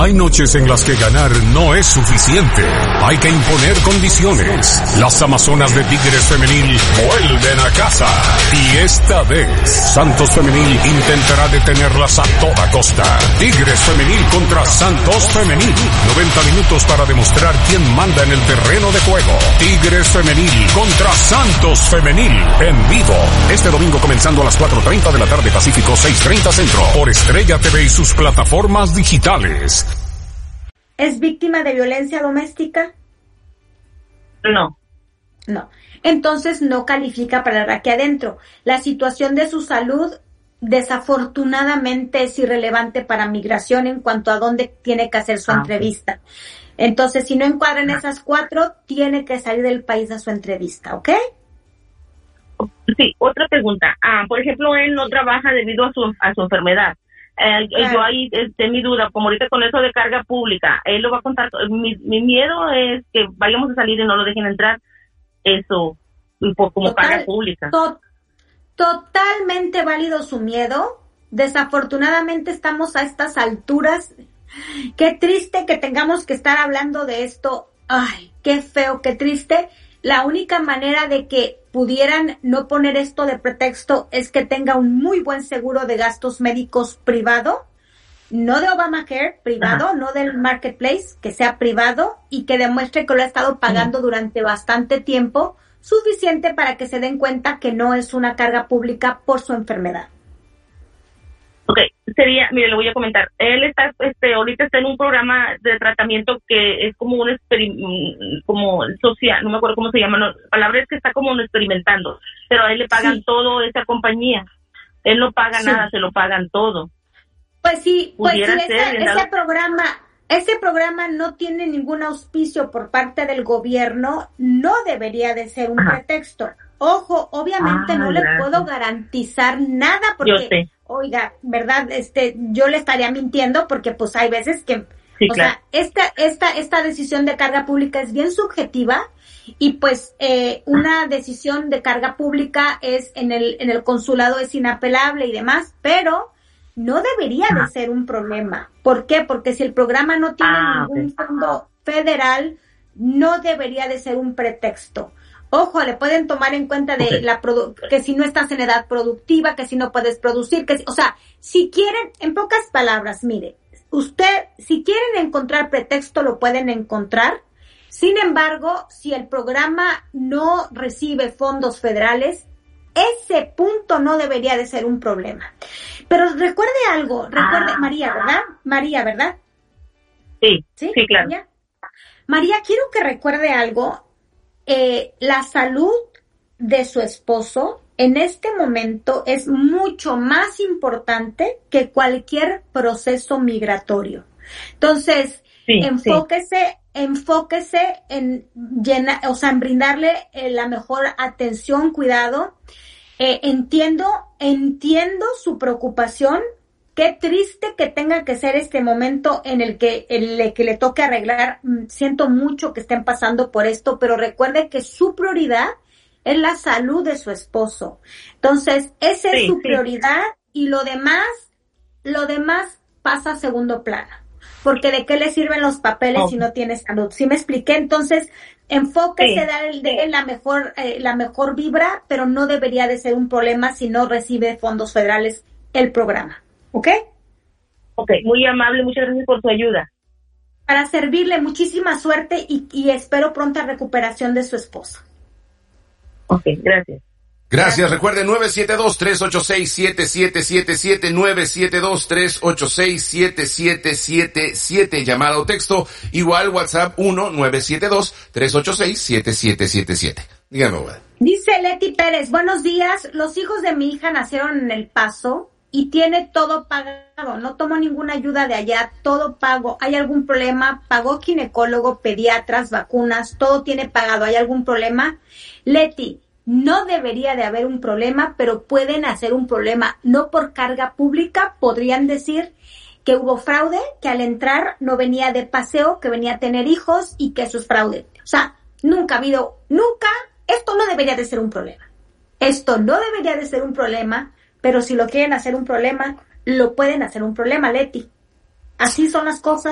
Hay noches en las que ganar no es suficiente. Hay que imponer condiciones. Las Amazonas de Tigres Femenil vuelven a casa. Y esta vez, Santos Femenil intentará detenerlas a toda costa. Tigres Femenil contra Santos Femenil. 90 minutos para demostrar quién manda en el terreno de juego. Tigres Femenil contra Santos Femenil. En vivo. Este domingo comenzando a las 4:30 de la tarde Pacífico, 6:30 Centro. Por Estrella TV y sus plataformas digitales. ¿Es víctima de violencia doméstica? No. No. Entonces no califica para el Aquí Adentro. La situación de su salud desafortunadamente es irrelevante para migración en cuanto a dónde tiene que hacer su entrevista. Entonces, si no encuadra en esas 4, tiene que salir del país a su entrevista, ¿ok? Sí, otra pregunta. Por ejemplo, él no trabaja debido a su enfermedad. Yo ahí mi duda, como ahorita con eso de carga pública, él lo va a contar. Mi miedo es que vayamos a salir y no lo dejen entrar, eso, como carga pública. Totalmente válido su miedo. Desafortunadamente estamos a estas alturas. Qué triste que tengamos que estar hablando de esto. Ay, qué feo, qué triste. La única manera de que pudieran no poner esto de pretexto es que tenga un muy buen seguro de gastos médicos privado, no de Obamacare, privado, no del Marketplace, que sea privado y que demuestre que lo ha estado pagando durante bastante tiempo, suficiente para que se den cuenta que no es una carga pública por su enfermedad. Okay, mire, le voy a comentar. Él está, ahorita está en un programa de tratamiento que es como como social, no me acuerdo cómo se llama, la palabra es que está como experimentando, pero a él le pagan todo esa compañía. Él no paga nada, se lo pagan todo. Pues sí, ese programa no tiene ningún auspicio por parte del gobierno, no debería de ser un pretexto. Ojo, obviamente no le puedo garantizar nada porque, oiga, ¿verdad? Yo le estaría mintiendo porque pues hay veces que, sea, esta decisión de carga pública es bien subjetiva y pues una decisión de carga pública es en el consulado es inapelable y demás, pero no debería de ser un problema. ¿Por qué? Porque si el programa no tiene ningún fondo federal, no debería de ser un pretexto. Ojo, le pueden tomar en cuenta de que si no estás en edad productiva, que si no puedes producir, si quieren, en pocas palabras, mire, si quieren encontrar pretexto, lo pueden encontrar. Sin embargo, si el programa no recibe fondos federales, ese punto no debería de ser un problema. Pero recuerde algo, María, ¿verdad? María, ¿verdad? Sí, claro. María, quiero que recuerde algo. La salud de su esposo en este momento es mucho más importante que cualquier proceso migratorio. Entonces, enfóquese en en brindarle la mejor atención, cuidado. Entiendo su preocupación. Qué triste que tenga que ser este momento en el que le toque arreglar. Siento mucho que estén pasando por esto, pero recuerde que su prioridad es la salud de su esposo. Entonces, esa es su prioridad y lo demás pasa a segundo plano. Porque ¿de qué le sirven los papeles si no tiene salud? ¿Sí me expliqué? Entonce, enfóquese, darle la mejor vibra, pero no debería de ser un problema si no recibe fondos federales el programa. ¿Ok? Ok, muy amable, muchas gracias por su ayuda. Para servirle, muchísima suerte y espero pronta recuperación de su esposo. Ok, gracias. Gracias, recuerden 972-386-7777, 972-386-7777, llamada o texto, igual WhatsApp 1-972-386-7777. Dígame, Obed. Dice Leti Pérez, buenos días, los hijos de mi hija nacieron en El Paso y tiene todo pagado, no tomó ninguna ayuda de allá, todo pago. ¿Hay algún problema? Pagó ginecólogo, pediatras, vacunas, todo tiene pagado. ¿Hay algún problema? Leti, no debería de haber un problema, pero pueden hacer un problema. No por carga pública, podrían decir que hubo fraude, que al entrar no venía de paseo, que venía a tener hijos y que eso es fraude. O sea, esto no debería de ser un problema. Esto no debería de ser un problema. Pero si lo quieren hacer un problema, lo pueden hacer un problema, Leti. Así son las cosas.